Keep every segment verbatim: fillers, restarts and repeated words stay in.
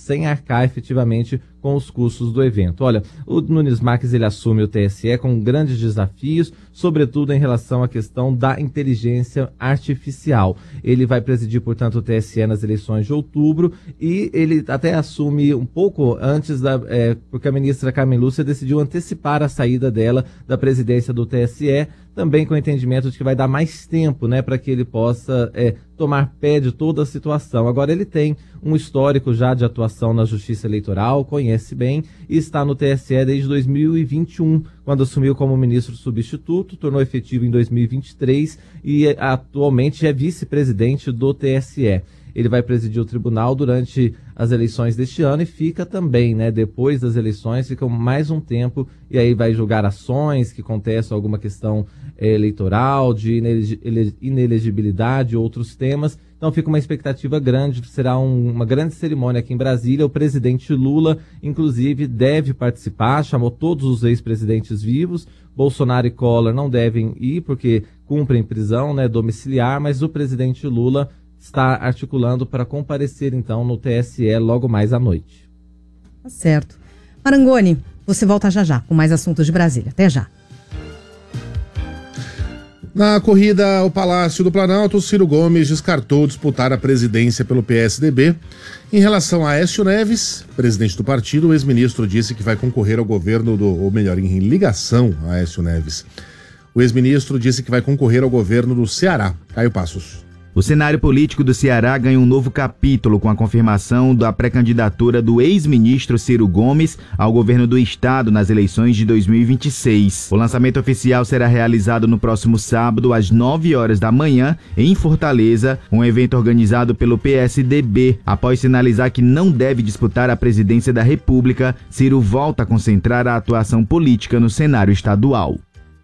sem arcar efetivamente com os custos do evento. Olha, o Nunes Marques ele assume o T S E com grandes desafios, sobretudo em relação à questão da inteligência artificial. Ele vai presidir, portanto, o T S E nas eleições de outubro e ele até assume um pouco antes, da, é, porque a ministra Carmen Lúcia decidiu antecipar a saída dela da presidência do T S E, também com o entendimento de que vai dar mais tempo, né, para que ele possa é, tomar pé de toda a situação. Agora, ele tem um histórico já de atuação na Justiça Eleitoral, conhece bem e está no T S E desde dois mil e vinte e um, quando assumiu como ministro substituto, tornou efetivo em dois mil e vinte e três e atualmente é vice-presidente do T S E. Ele vai presidir o tribunal durante as eleições deste ano e fica também, né, depois das eleições, fica mais um tempo e aí vai julgar ações que contestam alguma questão é, eleitoral, de inelegibilidade e outros temas. Então fica uma expectativa grande, será um, uma grande cerimônia aqui em Brasília. O presidente Lula, inclusive, deve participar, chamou todos os ex-presidentes vivos. Bolsonaro e Collor não devem ir porque cumprem prisão, né, domiciliar, mas o presidente Lula está articulando para comparecer, então, no T S E logo mais à noite. Tá certo. Marangoni, você volta já já com mais assuntos de Brasília. Até já. Na corrida ao Palácio do Planalto, Ciro Gomes descartou disputar a presidência pelo P S D B. Em relação a Aécio Neves, presidente do partido, o ex-ministro disse que vai concorrer ao governo, do, ou melhor, em ligação a Aécio Neves. O ex-ministro disse que vai concorrer ao governo do Ceará. Caio Passos. O cenário político do Ceará ganha um novo capítulo com a confirmação da pré-candidatura do ex-ministro Ciro Gomes ao governo do estado nas eleições de dois mil e vinte e seis. O lançamento oficial será realizado no próximo sábado, às nove horas da manhã, em Fortaleza, um evento organizado pelo P S D B. Após sinalizar que não deve disputar a presidência da República, Ciro volta a concentrar a atuação política no cenário estadual.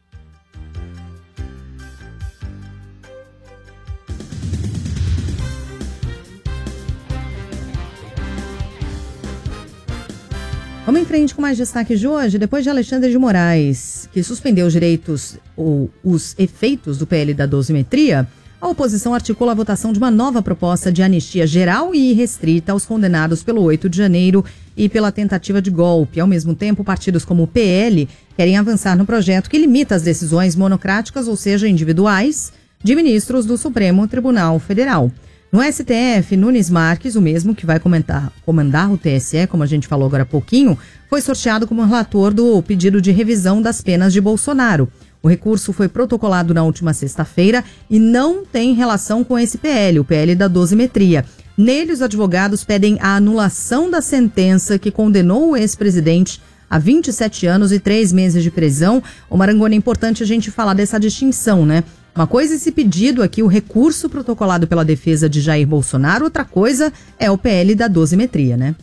Vamos em frente com mais destaque de hoje. Depois de Alexandre de Moraes, que suspendeu os direitos ou os efeitos do P L da dosimetria, a oposição articula a votação de uma nova proposta de anistia geral e irrestrita aos condenados pelo oito de janeiro e pela tentativa de golpe. Ao mesmo tempo, partidos como o P L querem avançar no projeto que limita as decisões monocráticas, ou seja, individuais, de ministros do Supremo Tribunal Federal. No S T F, Nunes Marques, o mesmo que vai comentar, comandar o T S E, como a gente falou agora há pouquinho, foi sorteado como relator do pedido de revisão das penas de Bolsonaro. O recurso foi protocolado na última sexta-feira e não tem relação com esse P L, o P L da dosimetria. Nele, os advogados pedem a anulação da sentença que condenou o ex-presidente a vinte e sete anos e três meses de prisão. O Marangoni, é importante a gente falar dessa distinção, né? Uma coisa é esse pedido aqui, o recurso protocolado pela defesa de Jair Bolsonaro, outra coisa é o P L da dosimetria, né?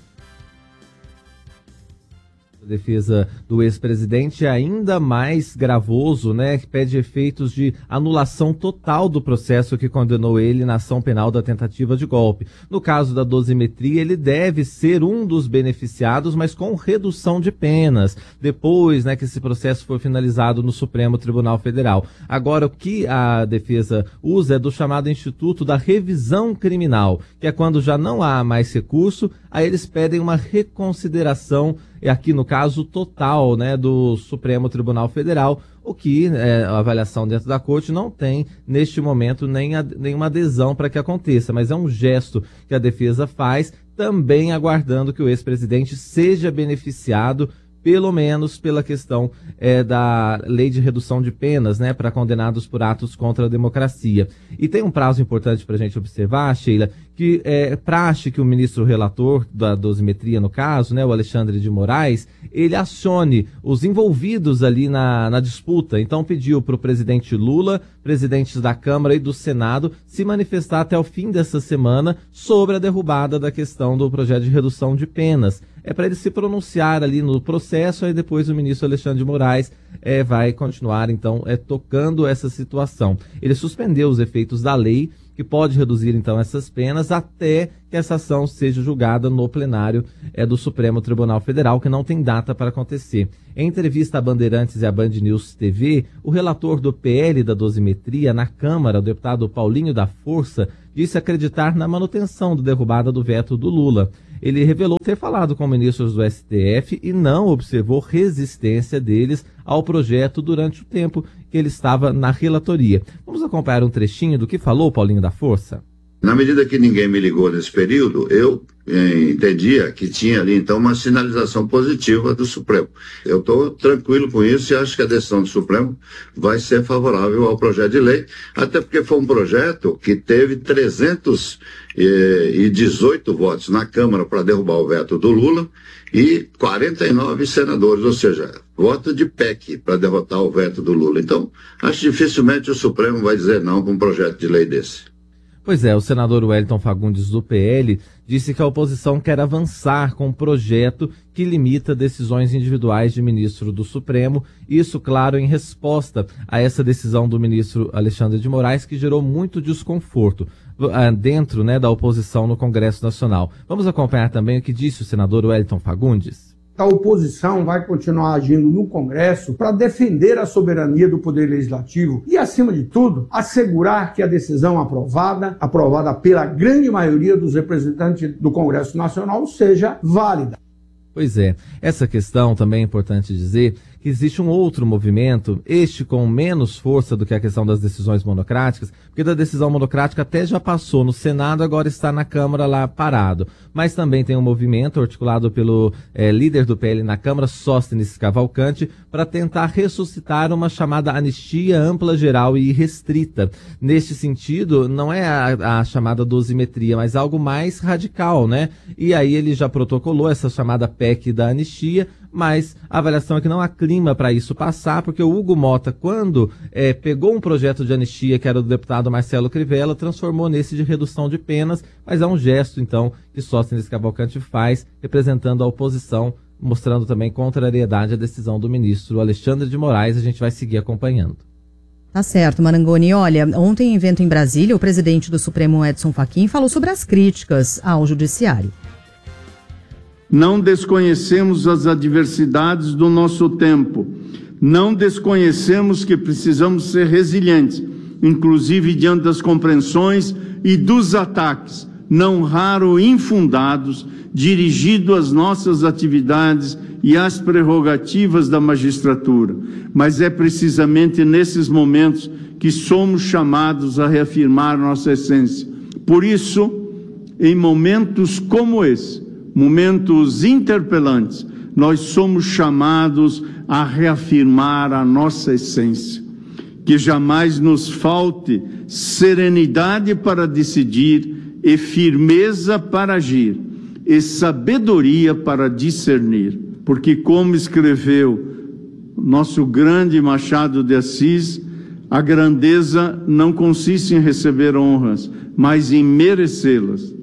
A defesa do ex-presidente é ainda mais gravoso, né, que pede efeitos de anulação total do processo que condenou ele na ação penal da tentativa de golpe. No caso da dosimetria, ele deve ser um dos beneficiados, mas com redução de penas, depois, né, que esse processo for finalizado no Supremo Tribunal Federal. Agora, o que a defesa usa é do chamado Instituto da Revisão Criminal, que é quando já não há mais recurso, aí eles pedem uma reconsideração, e aqui no caso total, né, do Supremo Tribunal Federal, o que é, a avaliação dentro da corte não tem neste momento nem a, nenhuma adesão para que aconteça, mas é um gesto que a defesa faz, também aguardando que o ex-presidente seja beneficiado pelo menos pela questão é, da lei de redução de penas, né, para condenados por atos contra a democracia. E tem um prazo importante para a gente observar, Sheila, que é praxe que o ministro relator da dosimetria, no caso, né, o Alexandre de Moraes, ele acione os envolvidos ali na, na disputa. Então pediu para o presidente Lula, presidentes da Câmara e do Senado, se manifestar até o fim dessa semana sobre a derrubada da questão do projeto de redução de penas. É para ele se pronunciar ali no processo, aí depois o ministro Alexandre de Moraes é, vai continuar, então, é, tocando essa situação. Ele suspendeu os efeitos da lei, que pode reduzir, então, essas penas até que essa ação seja julgada no plenário é, do Supremo Tribunal Federal, que não tem data para acontecer. Em entrevista à Bandeirantes e à Band News T V, o relator do P L da dosimetria na Câmara, o deputado Paulinho da Força, disse acreditar na manutenção da derrubada do veto do Lula. ele revelou ter falado com ministros do S T F e não observou resistência deles ao projeto durante o tempo que ele estava na relatoria. Vamos acompanhar um trechinho do que falou Paulinho da Força? Na medida que ninguém me ligou nesse período, eu eh, entendia que tinha ali, então, uma sinalização positiva do Supremo. Eu estou tranquilo com isso e acho que a decisão do Supremo vai ser favorável ao projeto de lei, até porque foi um projeto que teve trezentos e dezoito votos na Câmara para derrubar o veto do Lula e quarenta e nove senadores, ou seja, voto de P E C para derrotar o veto do Lula. Então, acho que dificilmente o Supremo vai dizer não para um projeto de lei desse. Pois é, o senador Wellington Fagundes, do P L, disse que a oposição quer avançar com um projeto que limita decisões individuais de ministro do Supremo, isso, claro, em resposta a essa decisão do ministro Alexandre de Moraes, que gerou muito desconforto dentro, né, da oposição no Congresso Nacional. Vamos acompanhar também o que disse o senador Wellington Fagundes. A oposição vai continuar agindo no Congresso para defender a soberania do Poder Legislativo e, acima de tudo, assegurar que a decisão aprovada, aprovada pela grande maioria dos representantes do Congresso Nacional, seja válida. Pois é, essa questão também é importante dizer que existe um outro movimento, este com menos força do que a questão das decisões monocráticas, porque da decisão monocrática até já passou no Senado, agora está na Câmara lá parado. Mas também tem um movimento articulado pelo é, líder do P L na Câmara, Sóstenes Cavalcante, para tentar ressuscitar uma chamada anistia ampla, geral e restrita. Neste sentido, não é a, a chamada dosimetria, mas algo mais radical, né? E aí ele já protocolou essa chamada P E C da anistia, mas a avaliação é que não há clima para isso passar, porque o Hugo Mota, quando é, pegou um projeto de anistia, que era do deputado Marcelo Crivella, transformou nesse de redução de penas, mas é um gesto, então, que Sóstenes Cavalcante faz, representando a oposição, mostrando também contrariedade à decisão do ministro Alexandre de Moraes. A gente vai seguir acompanhando. Tá certo, Marangoni. Olha, ontem em evento em Brasília, o presidente do Supremo, Edson Fachin, falou sobre as críticas ao judiciário. Não desconhecemos as adversidades do nosso tempo. Não desconhecemos que precisamos ser resilientes, inclusive diante das compreensões e dos ataques, não raro infundados, dirigidos às nossas atividades e às prerrogativas da magistratura. Mas é precisamente nesses momentos que somos chamados a reafirmar nossa essência. Por isso, em momentos como esse, momentos interpelantes, nós somos chamados a reafirmar a nossa essência. Que jamais nos falte serenidade para decidir e firmeza para agir e sabedoria para discernir. Porque, como escreveu nosso grande Machado de Assis, a grandeza não consiste em receber honras, mas em merecê-las.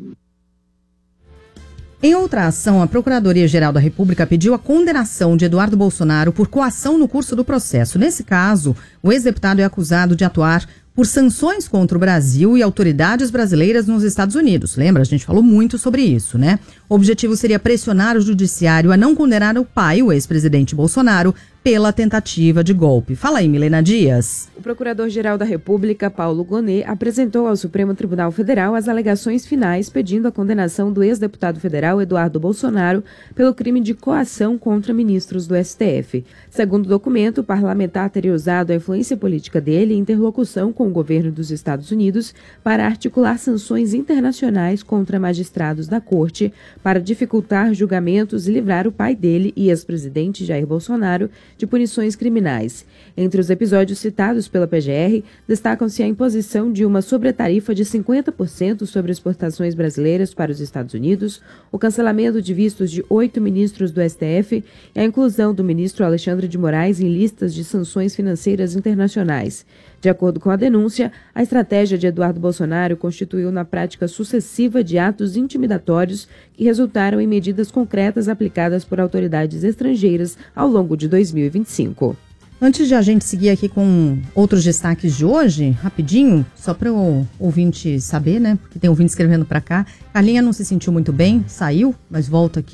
Em outra ação, a Procuradoria-Geral da República pediu a condenação de Eduardo Bolsonaro por coação no curso do processo. Nesse caso, o ex-deputado é acusado de atuar por sanções contra o Brasil e autoridades brasileiras nos Estados Unidos. Lembra? A gente falou muito sobre isso, né? O objetivo seria pressionar o judiciário a não condenar o pai, o ex-presidente Bolsonaro, pela tentativa de golpe. Fala aí, Milena Dias. O Procurador-Geral da República, Paulo Gonet, apresentou ao Supremo Tribunal Federal as alegações finais pedindo a condenação do ex-deputado federal Eduardo Bolsonaro pelo crime de coação contra ministros do S T F. Segundo o documento, o parlamentar teria usado a influência política dele em interlocução com o governo dos Estados Unidos para articular sanções internacionais contra magistrados da Corte, para dificultar julgamentos e livrar o pai dele e ex-presidente Jair Bolsonaro de punições criminais. Entre os episódios citados pela P G R, destacam-se a imposição de uma sobretarifa de cinquenta por cento sobre exportações brasileiras para os Estados Unidos, o cancelamento de vistos de oito ministros do S T F e a inclusão do ministro Alexandre de Moraes em listas de sanções financeiras internacionais. De acordo com a denúncia, a estratégia de Eduardo Bolsonaro constituiu na prática sucessiva de atos intimidatórios que resultaram em medidas concretas aplicadas por autoridades estrangeiras ao longo de dois mil e vinte e cinco. Antes de a gente seguir aqui com outros destaques de hoje, rapidinho, só para o ouvinte saber, né? Porque tem ouvinte escrevendo para cá. Carlinha não se sentiu muito bem, saiu, mas volta aqui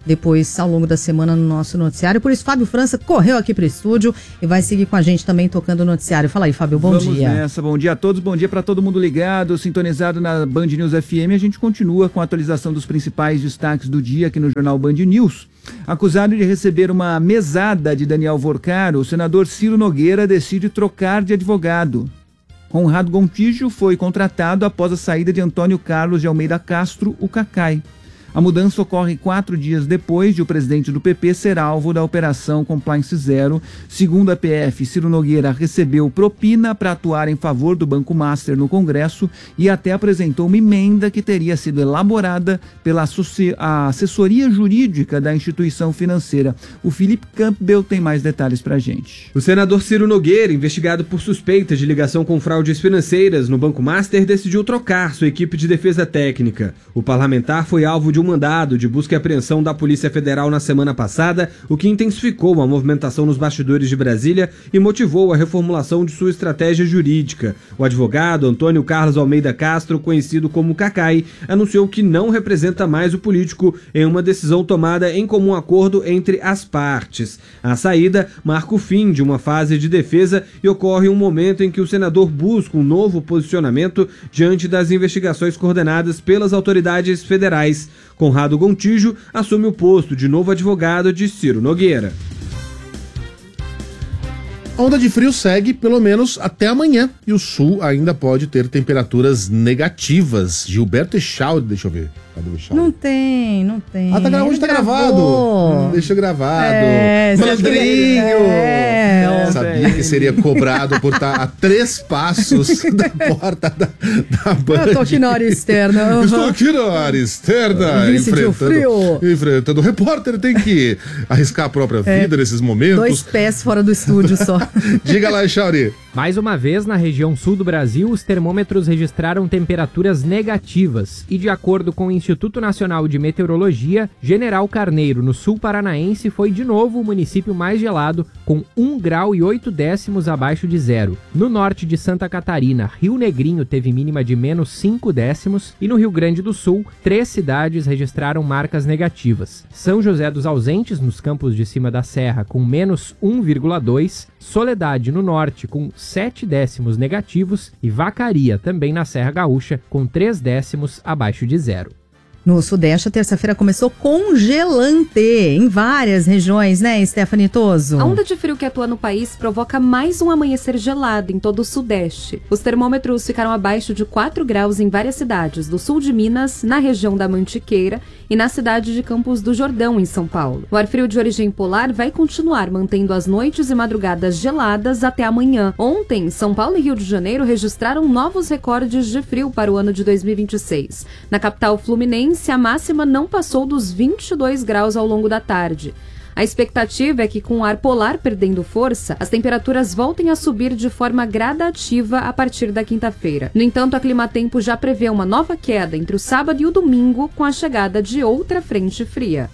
depois ao longo da semana no nosso noticiário. Por isso, Fábio França correu aqui para o estúdio e vai seguir com a gente também tocando o noticiário. Fala aí, Fábio, bom Vamos dia. Vamos nessa, bom dia a todos, bom dia para todo mundo ligado, sintonizado na Band News F M. A gente continua com a atualização dos principais destaques do dia aqui no Jornal Band News. Acusado de receber uma mesada de Daniel Vorcaro, o senador Ciro Nogueira decide trocar de advogado. Conrado Gontijo foi contratado após a saída de Antônio Carlos de Almeida Castro, o Cacai. A mudança ocorre quatro dias depois de o presidente do P P ser alvo da Operação Compliance Zero. Segundo a P F, Ciro Nogueira recebeu propina para atuar em favor do Banco Master no Congresso e até apresentou uma emenda que teria sido elaborada pela assessoria jurídica da instituição financeira. O Felipe Campbell tem mais detalhes para a gente. O senador Ciro Nogueira, investigado por suspeitas de ligação com fraudes financeiras no Banco Master, decidiu trocar sua equipe de defesa técnica. O parlamentar foi alvo de um mandado de busca e apreensão da Polícia Federal na semana passada, o que intensificou a movimentação nos bastidores de Brasília e motivou a reformulação de sua estratégia jurídica. O advogado Antônio Carlos Almeida Castro, conhecido como Cacai, anunciou que não representa mais o político em uma decisão tomada em comum acordo entre as partes. A saída marca o fim de uma fase de defesa e ocorre um momento em que o senador busca um novo posicionamento diante das investigações coordenadas pelas autoridades federais. Conrado Gontijo assume o posto de novo advogado de Ciro Nogueira. A onda de frio segue pelo menos até amanhã e o sul ainda pode ter temperaturas negativas. Gilberto Echauri, deixa eu ver. Cadê o Echauri? Não tem, não tem. Ah, tá gra... hoje tá gravado. Hum, deixa gravado. É, Malandrinho! É, sabia que seria cobrado por estar a três passos da porta da, da Band. Eu tô aqui na área externa. Uhum. Estou aqui na área externa. Enfrentando, frio. enfrentando. O repórter tem que arriscar a própria vida é, nesses momentos. Dois pés fora do estúdio só. Diga lá, Echauri. Mais uma vez, na região sul do Brasil, os termômetros registraram temperaturas negativas e, de acordo com o Instituto Nacional de Meteorologia, General Carneiro, no sul paranaense, foi de novo o município mais gelado, com um grau e oito décimos abaixo de zero. No norte de Santa Catarina, Rio Negrinho teve mínima de menos cinco décimos e no Rio Grande do Sul, três cidades registraram marcas negativas. São José dos Ausentes, nos campos de cima da serra, com menos um vírgula dois, Soledade, no norte, com sete décimos negativos e Vacaria, também na Serra Gaúcha, com três décimos abaixo de zero. No Sudeste, a terça-feira começou congelante em várias regiões, né, Stephanie Toso? A onda de frio que atua no país provoca mais um amanhecer gelado em todo o Sudeste. Os termômetros ficaram abaixo de quatro graus em várias cidades do sul de Minas, na região da Mantiqueira e na cidade de Campos do Jordão, em São Paulo. O ar frio de origem polar vai continuar mantendo as noites e madrugadas geladas até amanhã. Ontem, São Paulo e Rio de Janeiro registraram novos recordes de frio para o ano de dois mil e vinte e seis. Na capital fluminense, a máxima não passou dos vinte e dois graus ao longo da tarde. A expectativa é que, com o ar polar perdendo força, as temperaturas voltem a subir de forma gradativa a partir da quinta-feira. No entanto, a Climatempo já prevê uma nova queda entre o sábado e o domingo, com a chegada de outra frente fria.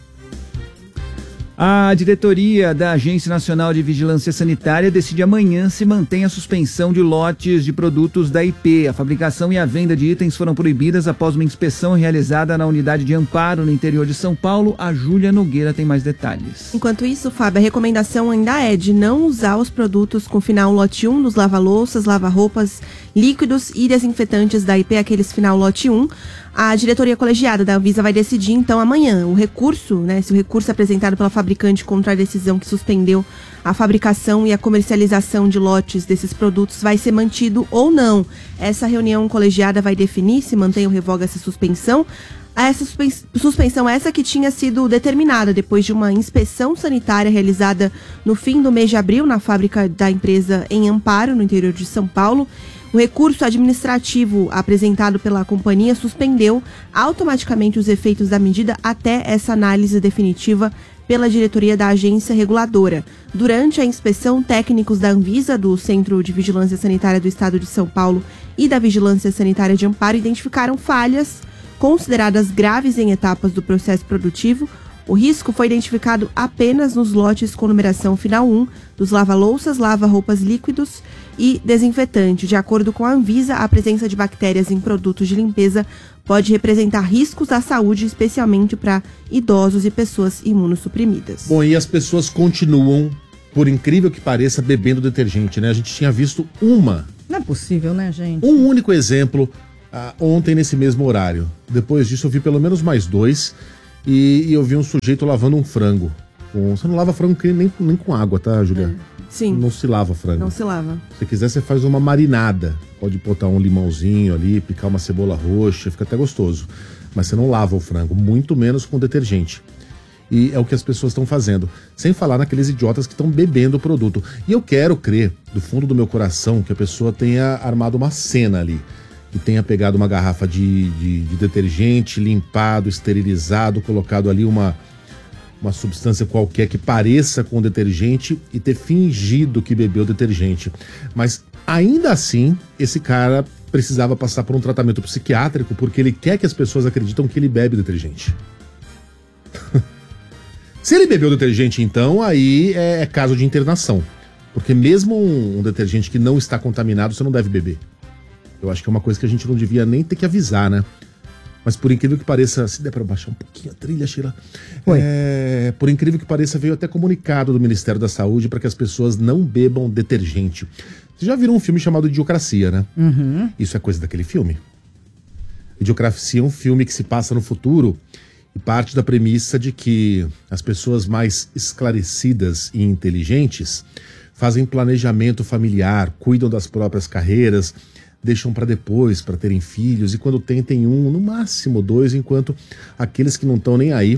A diretoria da Agência Nacional de Vigilância Sanitária decide amanhã se mantém a suspensão de lotes de produtos da I P. A fabricação e a venda de itens foram proibidas após uma inspeção realizada na unidade de Amparo, no interior de São Paulo. A Júlia Nogueira tem mais detalhes. Enquanto isso, Fábio, a recomendação ainda é de não usar os produtos com final lote um nos lava-louças, lava-roupas, líquidos e desinfetantes da I P, aqueles final lote um. A diretoria colegiada da Anvisa vai decidir, então, amanhã o recurso, né, se o recurso apresentado pela fabricante contra a decisão que suspendeu a fabricação e a comercialização de lotes desses produtos vai ser mantido ou não. Essa reunião colegiada vai definir se mantém ou revoga essa suspensão. Essa suspensão essa que tinha sido determinada depois de uma inspeção sanitária realizada no fim do mês de abril na fábrica da empresa em Amparo, no interior de São Paulo. O recurso administrativo apresentado pela companhia suspendeu automaticamente os efeitos da medida até essa análise definitiva pela diretoria da agência reguladora. Durante a inspeção, técnicos da Anvisa, do Centro de Vigilância Sanitária do Estado de São Paulo e da Vigilância Sanitária de Amparo identificaram falhas consideradas graves em etapas do processo produtivo, O risco foi identificado apenas nos lotes com numeração final um dos lava-louças, lava-roupas líquidos e desinfetante. De acordo com a Anvisa, a presença de bactérias em produtos de limpeza pode representar riscos à saúde, especialmente para idosos e pessoas imunossuprimidas. Bom, e as pessoas continuam, por incrível que pareça, bebendo detergente, né? A gente tinha visto uma... Não é possível, né, gente? Um único exemplo ah, ontem nesse mesmo horário. Depois disso eu vi pelo menos mais dois e, e eu vi um sujeito lavando um frango. Com, você não lava frango nem, nem com água, tá, Julia? É. Sim. Não se lava frango. Não se lava. Se quiser, você faz uma marinada. Pode botar um limãozinho ali, picar uma cebola roxa, fica até gostoso. Mas você não lava o frango, muito menos com detergente. E é o que as pessoas estão fazendo. Sem falar naqueles idiotas que estão bebendo o produto. E eu quero crer, do fundo do meu coração, que a pessoa tenha armado uma cena ali. Que tenha pegado uma garrafa de, de, de detergente, limpado, esterilizado, colocado ali uma... uma substância qualquer que pareça com detergente e ter fingido que bebeu detergente. Mas ainda assim, esse cara precisava passar por um tratamento psiquiátrico porque ele quer que as pessoas acreditam que ele bebe detergente. Se ele bebeu detergente, então, aí é, é caso de internação. Porque mesmo um, um detergente que não está contaminado, você não deve beber. Eu acho que é uma coisa que a gente não devia nem ter que avisar, né? Mas por incrível que pareça, se der para baixar um pouquinho a trilha, Sheila, é, por incrível que pareça, veio até comunicado do Ministério da Saúde para que as pessoas não bebam detergente. Vocês já viram um filme chamado Idiocracia, né? Uhum. Isso é coisa daquele filme. Idiocracia é um filme que se passa no futuro e parte da premissa de que as pessoas mais esclarecidas e inteligentes fazem planejamento familiar, cuidam das próprias carreiras, deixam para depois, para terem filhos, e quando tem, tem um, no máximo dois, enquanto aqueles que não estão nem aí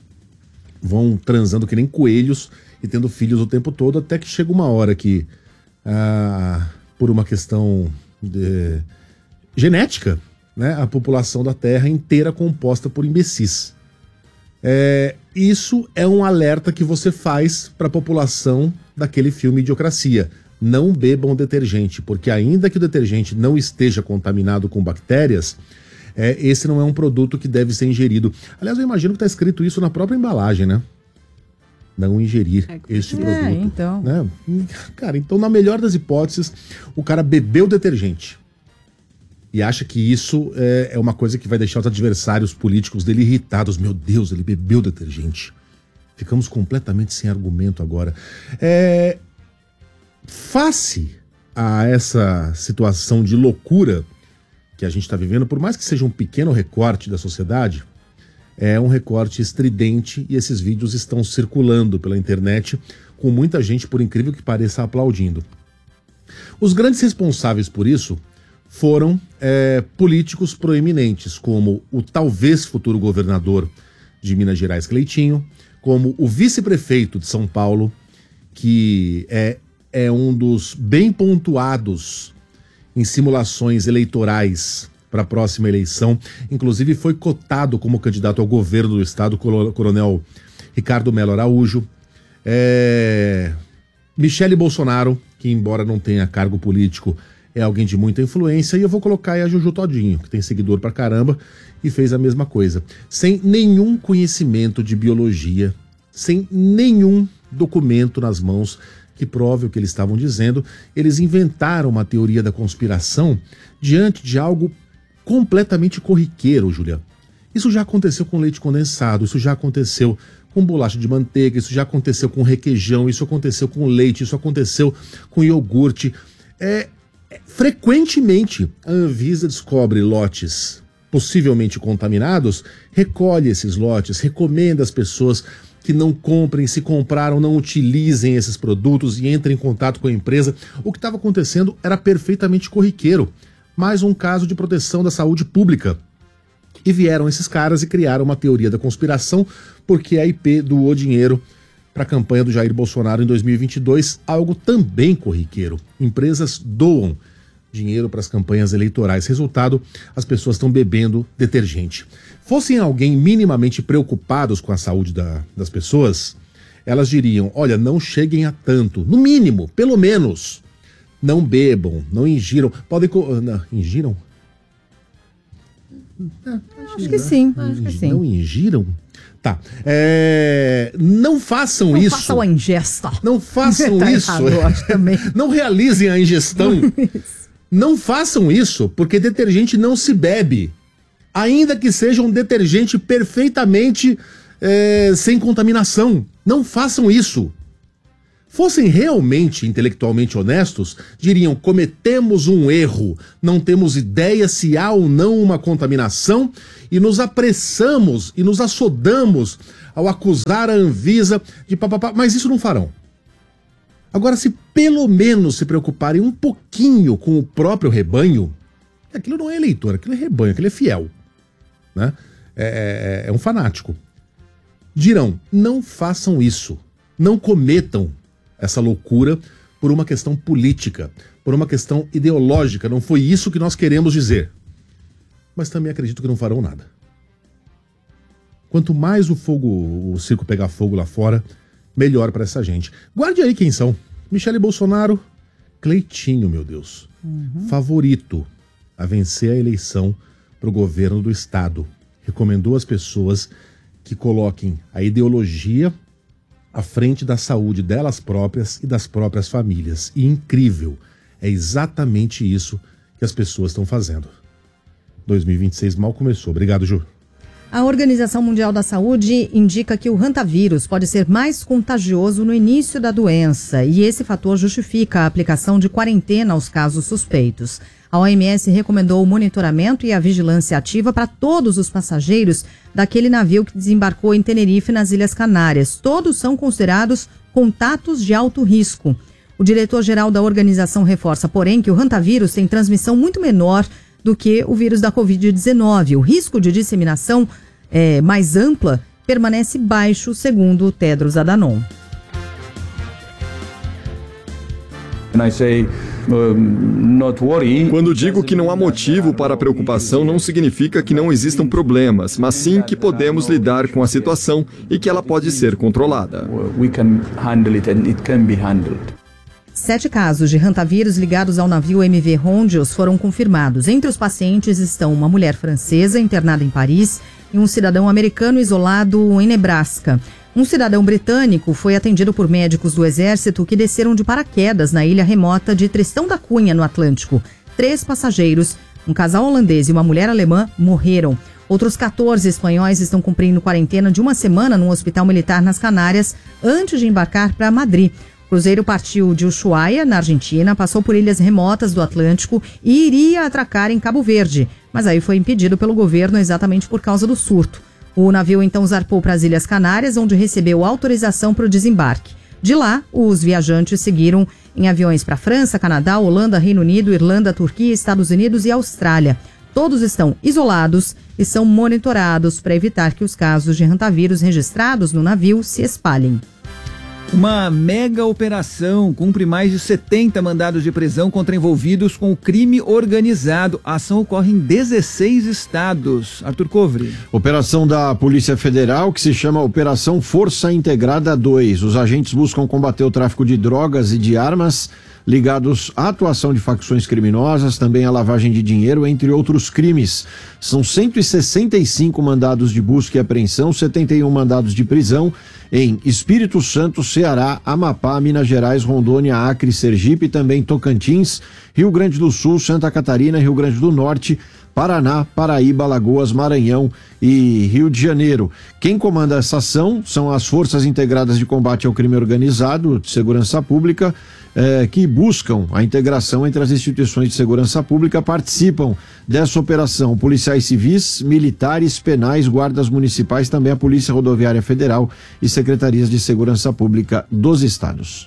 vão transando que nem coelhos e tendo filhos o tempo todo, até que chega uma hora que, ah, por uma questão de... genética, né, a população da Terra inteira composta por imbecis. É, isso é um alerta que você faz para a população daquele filme Idiocracia. Não bebam detergente, porque ainda que o detergente não esteja contaminado com bactérias, é, esse não é um produto que deve ser ingerido. Aliás, eu imagino que está escrito isso na própria embalagem, né? Não ingerir é, este é, produto. Então. Né? Cara, então na melhor das hipóteses, o cara bebeu detergente e acha que isso é, é uma coisa que vai deixar os adversários políticos dele irritados. Meu Deus, ele bebeu detergente. Ficamos completamente sem argumento agora. É... Face a essa situação de loucura que a gente está vivendo, por mais que seja um pequeno recorte da sociedade, é um recorte estridente e esses vídeos estão circulando pela internet com muita gente, por incrível que pareça, aplaudindo. Os grandes responsáveis por isso foram é, políticos proeminentes, como o talvez futuro governador de Minas Gerais, Cleitinho, como o vice-prefeito de São Paulo, que é é um dos bem pontuados em simulações eleitorais para a próxima eleição. Inclusive foi cotado como candidato ao governo do estado, o coronel Ricardo Melo Araújo. É... Michele Bolsonaro, que embora não tenha cargo político, é alguém de muita influência. E eu vou colocar aí a Juju Todinho, que tem seguidor pra caramba, e fez a mesma coisa. Sem nenhum conhecimento de biologia, sem nenhum documento nas mãos que prove o que eles estavam dizendo, eles inventaram uma teoria da conspiração diante de algo completamente corriqueiro, Julia. Isso já aconteceu com leite condensado, isso já aconteceu com bolacha de manteiga, isso já aconteceu com requeijão, isso aconteceu com leite, isso aconteceu com iogurte. É, é, frequentemente, a Anvisa descobre lotes possivelmente contaminados, recolhe esses lotes, recomenda às pessoas que não comprem, se compraram, não utilizem esses produtos e entrem em contato com a empresa. O que estava acontecendo era perfeitamente corriqueiro. Mais um caso de proteção da saúde pública. E vieram esses caras e criaram uma teoria da conspiração, porque a I P doou dinheiro para a campanha do Jair Bolsonaro em dois mil e vinte e dois, algo também corriqueiro. Empresas doam dinheiro para as campanhas eleitorais. Resultado, as pessoas estão bebendo detergente. Fossem alguém minimamente preocupados com a saúde da, das pessoas, elas diriam, olha, não cheguem a tanto, no mínimo, pelo menos, não bebam, não ingiram, podem... Não, ingiram? Acho que sim, acho que sim. Não ingiram? Tá. É, não façam não isso. Não façam a ingesta. Não façam tá isso. Errado, eu acho também. Não realizem a ingestão. Não façam isso, porque detergente não se bebe. Ainda que seja um detergente perfeitamente é, sem contaminação. Não façam isso. Fossem realmente intelectualmente honestos, diriam: cometemos um erro, não temos ideia se há ou não uma contaminação e nos apressamos e nos assodamos ao acusar a Anvisa de papapá, mas isso não farão. Agora, se pelo menos se preocuparem um pouquinho com o próprio rebanho, aquilo não é eleitor, aquilo é rebanho, aquilo é fiel, né? É, é, é um fanático. Dirão: não façam isso, não cometam essa loucura por uma questão política, por uma questão ideológica. Não foi isso que nós queremos dizer. Mas também acredito que não farão nada. Quanto mais o fogo, o circo pegar fogo lá fora, melhor para essa gente. Guarde aí quem são. Michele Bolsonaro, Cleitinho, meu Deus. Uhum. Favorito a vencer a eleição para o governo do estado. Recomendou às pessoas que coloquem a ideologia à frente da saúde delas próprias e das próprias famílias. E incrível, é exatamente isso que as pessoas estão fazendo. dois mil e vinte e seis mal começou. Obrigado, Ju. A Organização Mundial da Saúde indica que o hantavírus pode ser mais contagioso no início da doença e esse fator justifica a aplicação de quarentena aos casos suspeitos. A O M S recomendou o monitoramento e a vigilância ativa para todos os passageiros daquele navio que desembarcou em Tenerife, nas Ilhas Canárias. Todos são considerados contatos de alto risco. O diretor-geral da organização reforça, porém, que o hantavírus tem transmissão muito menor do que o vírus da covid dezenove. O risco de disseminação é, mais ampla permanece baixo, segundo Tedros Adhanom. Quando digo que não há motivo para preocupação, não significa que não existam problemas, mas sim que podemos lidar com a situação e que ela pode ser controlada. Sete casos de hantavírus ligados ao navio M V Rondios foram confirmados. Entre os pacientes estão uma mulher francesa internada em Paris e um cidadão americano isolado em Nebraska. Um cidadão britânico foi atendido por médicos do Exército que desceram de paraquedas na ilha remota de Tristão da Cunha, no Atlântico. Três passageiros, um casal holandês e uma mulher alemã, morreram. Outros quatorze espanhóis estão cumprindo quarentena de uma semana num hospital militar nas Canárias antes de embarcar para Madrid. O cruzeiro partiu de Ushuaia, na Argentina, passou por ilhas remotas do Atlântico e iria atracar em Cabo Verde, mas aí foi impedido pelo governo exatamente por causa do surto. O navio então zarpou para as Ilhas Canárias, onde recebeu autorização para o desembarque. De lá, os viajantes seguiram em aviões para França, Canadá, Holanda, Reino Unido, Irlanda, Turquia, Estados Unidos e Austrália. Todos estão isolados e são monitorados para evitar que os casos de hantavírus registrados no navio se espalhem. Uma mega operação cumpre mais de setenta mandados de prisão contra envolvidos com o crime organizado. A ação ocorre em dezesseis estados. Arthur Covre. Operação da Polícia Federal que se chama Operação Força Integrada dois. Os agentes buscam combater o tráfico de drogas e de armas ligados à atuação de facções criminosas, também à lavagem de dinheiro, entre outros crimes. São cento e sessenta e cinco mandados de busca e apreensão, setenta e um mandados de prisão em Espírito Santo, Ceará, Amapá, Minas Gerais, Rondônia, Acre, Sergipe, também Tocantins, Rio Grande do Sul, Santa Catarina, Rio Grande do Norte, Paraná, Paraíba, Alagoas, Maranhão e Rio de Janeiro. Quem comanda essa ação são as Forças Integradas de Combate ao Crime Organizado, de Segurança Pública, eh, que buscam a integração entre as instituições de segurança pública. Participam dessa operação policiais civis, militares, penais, guardas municipais, também a Polícia Rodoviária Federal e secretarias de segurança pública dos estados.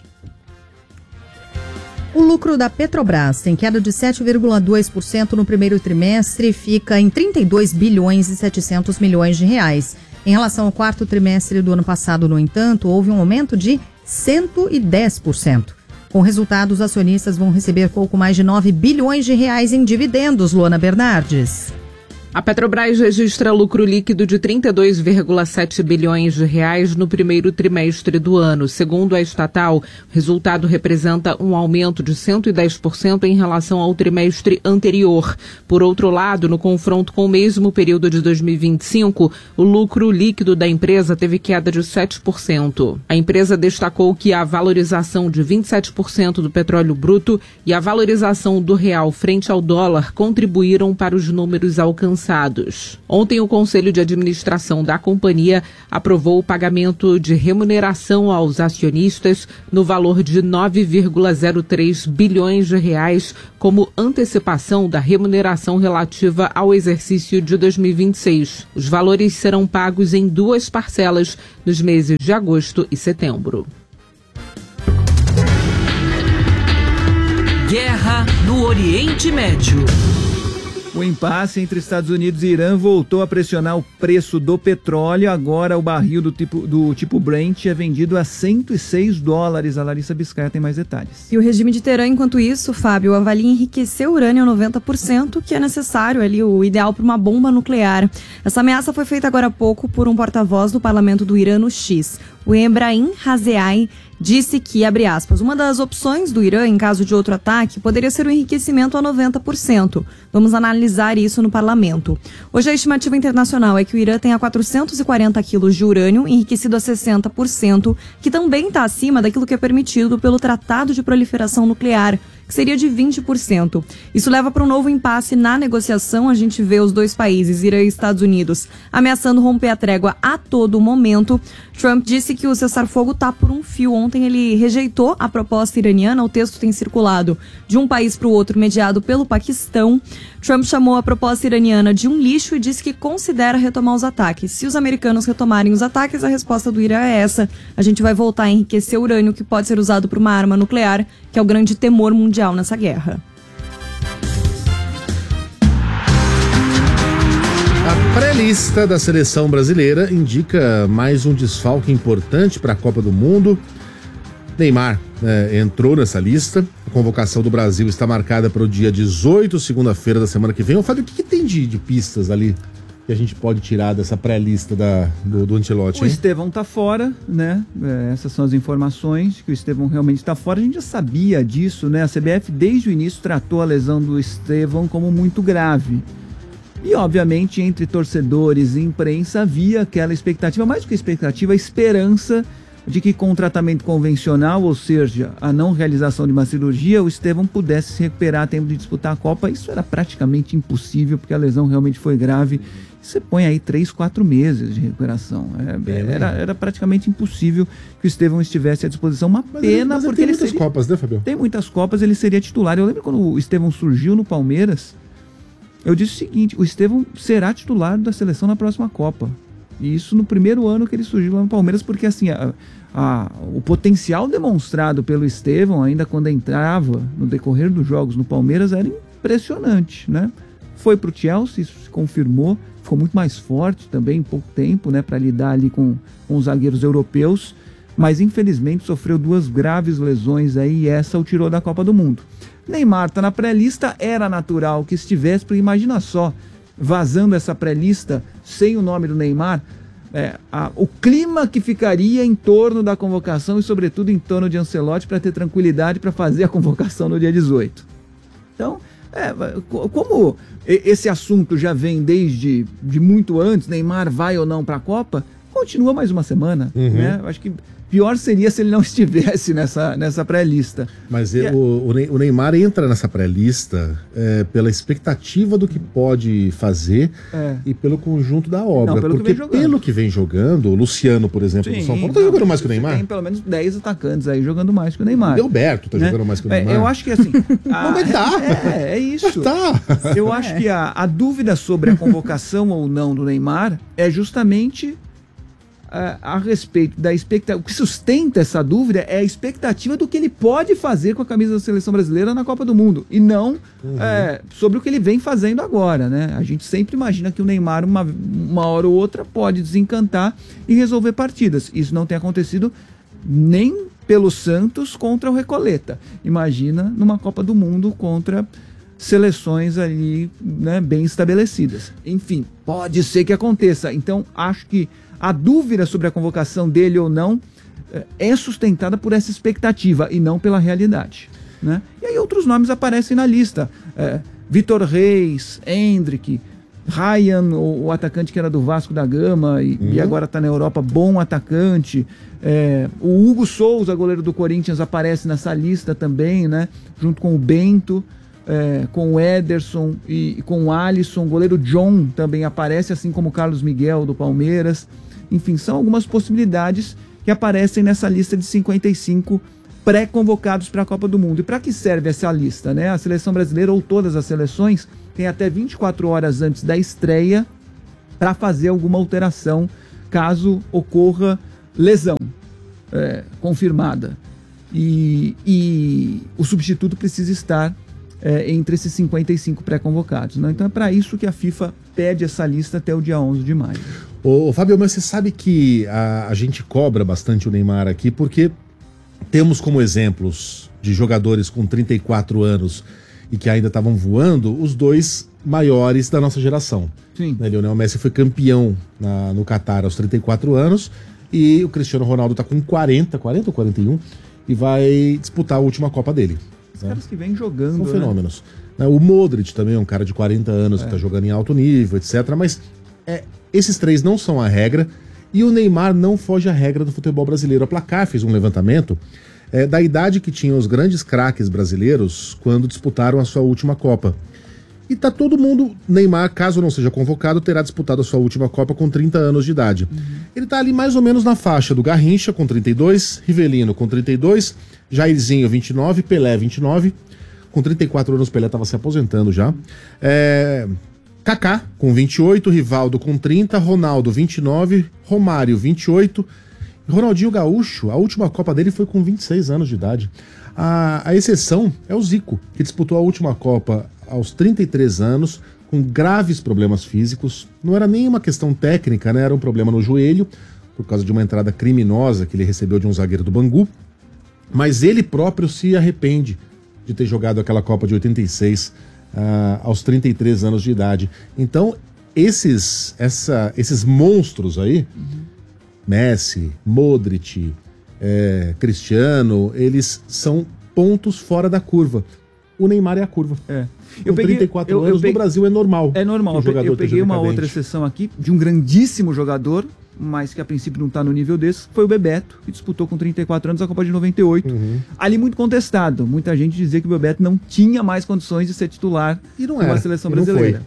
O lucro da Petrobras tem queda de sete vírgula dois por cento no primeiro trimestre e fica em trinta e dois bilhões e setecentos milhões de reais. Em relação ao quarto trimestre do ano passado, no entanto, houve um aumento de cento e dez por cento. Com o resultado, os acionistas vão receber pouco mais de nove bilhões de reais em dividendos, Luana Bernardes. A Petrobras registra lucro líquido de trinta e dois vírgula sete bilhões de reais no primeiro trimestre do ano. Segundo a estatal, o resultado representa um aumento de cento e dez por cento em relação ao trimestre anterior. Por outro lado, no confronto com o mesmo período de dois mil e vinte e cinco, o lucro líquido da empresa teve queda de sete por cento. A empresa destacou que a valorização de vinte e sete por cento do petróleo bruto e a valorização do real frente ao dólar contribuíram para os números alcançados. Ontem, o Conselho de Administração da companhia aprovou o pagamento de remuneração aos acionistas no valor de nove vírgula zero três bilhões de reais como antecipação da remuneração relativa ao exercício de dois mil e vinte e seis. Os valores serão pagos em duas parcelas nos meses de agosto e setembro. Guerra no Oriente Médio. O impasse entre Estados Unidos e Irã voltou a pressionar o preço do petróleo. Agora o barril do tipo, do tipo Brent é vendido a cento e seis dólares. A Larissa Biscaia tem mais detalhes. E o regime de Teherã, enquanto isso, Fábio, avalia enriquecer o urânio a noventa por cento, que é necessário ali, o ideal para uma bomba nuclear. Essa ameaça foi feita agora há pouco por um porta-voz do parlamento do Irã no X. O Ebrahim Raziei disse que, abre aspas, uma das opções do Irã em caso de outro ataque poderia ser o enriquecimento a noventa por cento. Vamos analisar isso no parlamento. Hoje a estimativa internacional é que o Irã tenha quatrocentos e quarenta quilos de urânio enriquecido a sessenta por cento, que também está acima daquilo que é permitido pelo Tratado de Proliferação Nuclear, que seria de vinte por cento. Isso leva para um novo impasse na negociação. A gente vê os dois países, Irã e Estados Unidos, ameaçando romper a trégua a todo momento. Trump disse que o cessar-fogo está por um fio. Ontem ele rejeitou a proposta iraniana. O texto tem circulado de um país para o outro, mediado pelo Paquistão. Trump chamou a proposta iraniana de um lixo e disse que considera retomar os ataques. Se os americanos retomarem os ataques, a resposta do Irã é essa. A gente vai voltar a enriquecer urânio, que pode ser usado para uma arma nuclear, que é o grande temor mundial nessa guerra. A pré-lista da seleção brasileira indica mais um desfalque importante para a Copa do Mundo. Neymar né, entrou nessa lista. A convocação do Brasil está marcada para o dia dezoito, segunda-feira da semana que vem. Ô, Fábio, o que, que tem de, de pistas ali que a gente pode tirar dessa pré-lista da, do, do Ancelotti? O Estevão tá fora, né? É, essas são as informações, que o Estevão realmente está fora. A gente já sabia disso, né? A C B F, desde o início, tratou a lesão do Estevão como muito grave. E, obviamente, entre torcedores e imprensa havia aquela expectativa, mais do que expectativa, a esperança de que com o tratamento convencional, ou seja, a não realização de uma cirurgia, o Estevão pudesse se recuperar a tempo de disputar a Copa. Isso era praticamente impossível, porque a lesão realmente foi grave. Você põe aí três, quatro meses de recuperação. É, é, era, era praticamente impossível que o Estevão estivesse à disposição. Uma mas pena, mas porque ele tem ele muitas seria, Copas, né, Fabio? Tem muitas Copas, ele seria titular. Eu lembro quando o Estevão surgiu no Palmeiras, eu disse o seguinte: o Estevão será titular da seleção na próxima Copa. E isso no primeiro ano que ele surgiu lá no Palmeiras, porque assim, a, a, o potencial demonstrado pelo Estevão, ainda quando entrava no decorrer dos jogos no Palmeiras, era impressionante, né? Foi pro Chelsea, isso se confirmou, ficou muito mais forte também em pouco tempo, né, para lidar ali com, com os zagueiros europeus, mas infelizmente sofreu duas graves lesões aí, e essa o tirou da Copa do Mundo. Neymar tá na pré-lista, era natural que estivesse, porque imagina só, vazando essa pré-lista sem o nome do Neymar, é, a, o clima que ficaria em torno da convocação e sobretudo em torno de Ancelotti para ter tranquilidade para fazer a convocação no dia dezoito. Então, é, como esse assunto já vem desde de muito antes, Neymar vai ou não para a Copa, continua mais uma semana, uhum. né? Eu acho que pior seria se ele não estivesse nessa, nessa pré-lista. Mas é... o, o Neymar entra nessa pré-lista é, pela expectativa do que pode fazer é. e pelo conjunto da obra. Não, pelo porque que pelo que vem jogando, o Luciano, por exemplo, Sim, do São Paulo, tá jogando mais que o Neymar? Tem pelo menos dez atacantes aí jogando mais que o Neymar. O Alberto tá né? jogando mais que o Neymar. É, eu acho que assim... a... Não, mas tá. É, é isso. Tá. Eu acho que a, a dúvida sobre a convocação ou não do Neymar é justamente... A, a respeito da expectativa, o que sustenta essa dúvida é a expectativa do que ele pode fazer com a camisa da seleção brasileira na Copa do Mundo e não uhum. é, sobre o que ele vem fazendo agora, né? A gente sempre imagina que o Neymar uma, uma hora ou outra pode desencantar e resolver partidas. Isso não tem acontecido nem pelo Santos contra o Recoleta. Imagina numa Copa do Mundo contra seleções ali, né, bem estabelecidas. Enfim, pode ser que aconteça. Então, acho que a dúvida sobre a convocação dele ou não é sustentada por essa expectativa e não pela realidade, né? E aí outros nomes aparecem na lista. É, Vitor Reis, Endrick, Ryan, o, o atacante que era do Vasco da Gama e, uhum. e agora está na Europa, bom atacante. É, o Hugo Souza, goleiro do Corinthians, aparece nessa lista também, né? Junto com o Bento, é, com o Ederson e, e com o Alisson. O goleiro John também aparece, assim como o Carlos Miguel do Palmeiras. Enfim, são algumas possibilidades que aparecem nessa lista de cinquenta e cinco pré-convocados para a Copa do Mundo. E para que serve essa lista, né? A seleção brasileira, ou todas as seleções, tem até vinte e quatro horas antes da estreia para fazer alguma alteração caso ocorra lesão é, confirmada. E, e o substituto precisa estar é, entre esses cinquenta e cinco pré-convocados, né? Então é para isso que a FIFA pede essa lista até o dia onze de maio. Ô, Fábio, mas você sabe que a, a gente cobra bastante o Neymar aqui porque temos como exemplos de jogadores com trinta e quatro anos e que ainda estavam voando os dois maiores da nossa geração. Sim. Né, Lionel Messi foi campeão na, no Catar aos trinta e quatro anos e o Cristiano Ronaldo está com quarenta, quarenta ou quarenta e um e vai disputar a última Copa dele. Os né? caras que vêm jogando. São né? fenômenos. Né, o Modric também é um cara de quarenta anos é. que está jogando em alto nível, etcétera. Mas é, esses três não são a regra e o Neymar não foge à regra do futebol brasileiro. A Placar fez um levantamento é, da idade que tinham os grandes craques brasileiros quando disputaram a sua última Copa. E tá todo mundo, Neymar, caso não seja convocado, terá disputado a sua última Copa com trinta anos de idade. Uhum. Ele tá ali mais ou menos na faixa do Garrincha, com trinta e dois, Rivelino com trinta e dois, Jairzinho vinte e nove, Pelé vinte e nove, com trinta e quatro anos Pelé tava se aposentando já. É... Kaká com vinte e oito, Rivaldo com trinta, Ronaldo vinte e nove, Romário vinte e oito, Ronaldinho Gaúcho, a última Copa dele foi com vinte e seis anos de idade. A, a exceção é o Zico, que disputou a última Copa aos trinta e três anos, com graves problemas físicos. Não era nem uma questão técnica, né? Era um problema no joelho, por causa de uma entrada criminosa que ele recebeu de um zagueiro do Bangu. Mas ele próprio se arrepende de ter jogado aquela Copa de oitenta e seis uh, aos trinta e três anos de idade. Então, esses, essa, esses monstros aí, uhum. Messi, Modric, é, Cristiano, eles são pontos fora da curva. O Neymar é a curva. É. Eu Com peguei, trinta e quatro eu, anos, eu peguei, no Brasil é normal. É normal. Eu peguei, eu peguei uma outra exceção aqui, de um grandíssimo jogador, mas que a princípio não está no nível desse, foi o Bebeto, que disputou com trinta e quatro anos a Copa de noventa e oito. Uhum. Ali muito contestado. Muita gente dizia que o Bebeto não tinha mais condições de ser titular e não de uma seleção brasileira.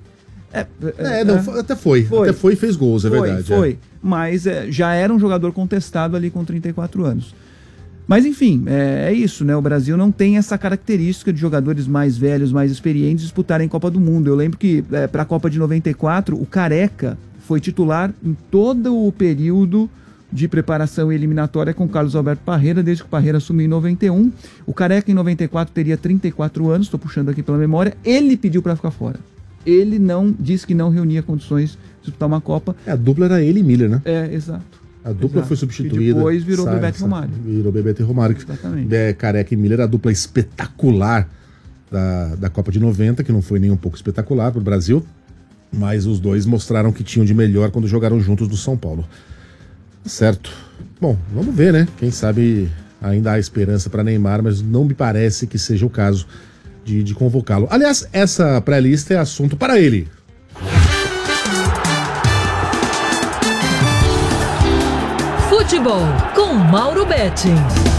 É, é, é, não, até foi. foi. Até foi e fez gols, é foi, verdade. Foi, é. mas é, já era um jogador contestado ali com trinta e quatro anos. Mas enfim, é, é isso, né? O Brasil não tem essa característica de jogadores mais velhos, mais experientes disputarem Copa do Mundo. Eu lembro que é, para a Copa de noventa e quatro, o Careca foi titular em todo o período de preparação e eliminatória com Carlos Alberto Parreira, desde que o Parreira assumiu em noventa e um. O Careca em noventa e quatro teria trinta e quatro anos, estou puxando aqui pela memória, ele pediu para ficar fora. Ele não disse que não reunia condições de disputar uma Copa. É, a dupla era ele e Miller, né? É, exato. A dupla Exato. foi substituída. E depois virou sai, Bebeto e Romário. Virou Bebeto e Romário. Exatamente. É, Careca e Miller, a dupla espetacular da, da Copa de noventa, que não foi nem um pouco espetacular para o Brasil, mas os dois mostraram que tinham de melhor quando jogaram juntos no São Paulo. Certo. Bom, vamos ver, né? Quem sabe ainda há esperança para Neymar, mas não me parece que seja o caso de, de convocá-lo. Aliás, essa pré-lista é assunto para ele. Futebol com Mauro Betti.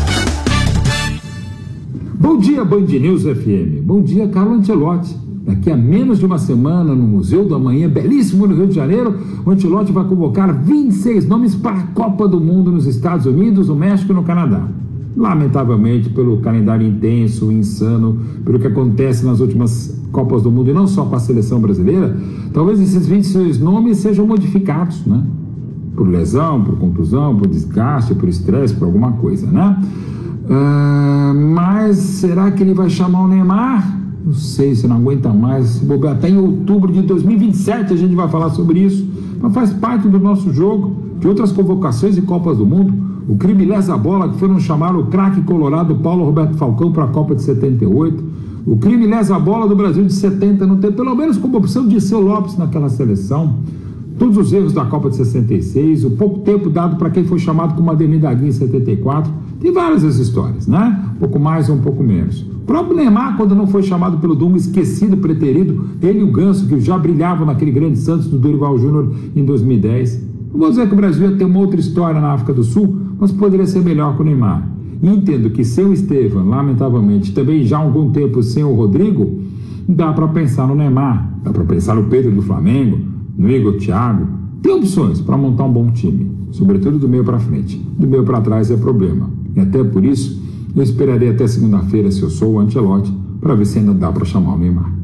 Bom dia, Band News F M. Bom dia, Carlo Ancelotti. Daqui a menos de uma semana, no Museu do Amanhã, belíssimo no Rio de Janeiro, o Ancelotti vai convocar vinte e seis nomes para a Copa do Mundo nos Estados Unidos, no México e no Canadá. Lamentavelmente, pelo calendário intenso, insano, pelo que acontece nas últimas Copas do Mundo, e não só com a seleção brasileira, talvez esses vinte e seis nomes sejam modificados, né? Por lesão, por contusão, por desgaste, por estresse, por alguma coisa, né? Uh, mas será que ele vai chamar o Neymar? Não sei, se não aguenta mais. Até em outubro de dois mil e vinte e sete a gente vai falar sobre isso. Mas faz parte do nosso jogo, de outras convocações e Copas do Mundo. O crime lesa a bola, que foram chamar o craque colorado Paulo Roberto Falcão para a Copa de setenta e oito. O crime lesa a bola do Brasil de setenta, não tem pelo menos como opção de Dirceu Lopes naquela seleção. Todos os erros da Copa de sessenta e seis, o pouco tempo dado para quem foi chamado como Ademir da Guia em setenta e quatro. Tem várias essas histórias, né? Um pouco mais ou um pouco menos. O próprio Neymar, quando não foi chamado pelo Dunga, esquecido, preterido, ele e o Ganso, que já brilhavam naquele grande Santos do Dorival Júnior em dois mil e dez. Não vou dizer que o Brasil ia ter uma outra história na África do Sul, mas poderia ser melhor com o Neymar. E entendo que sem o Estevam, lamentavelmente, também já há algum tempo sem o Rodrigo, dá para pensar no Neymar, dá para pensar no Pedro do Flamengo, no Igor Thiago. Tem opções para montar um bom time, sobretudo do meio para frente. Do meio para trás é problema. E até por isso, eu esperarei até segunda-feira, se eu sou o Ancelotti, para ver se ainda dá para chamar o Neymar.